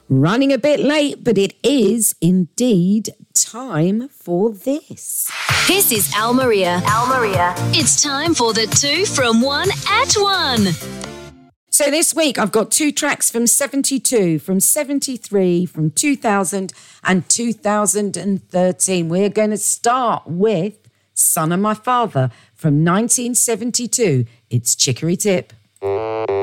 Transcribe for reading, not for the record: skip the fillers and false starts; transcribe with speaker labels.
Speaker 1: Running a bit late, but it is indeed time for this.
Speaker 2: This is Al Maria. It's time for the 2 from 1 at 1.
Speaker 1: So this week I've got 2 tracks from 72, from 73, from 2000 and 2013. We're going to start with Son of My Father from 1972. It's Chicory Tip.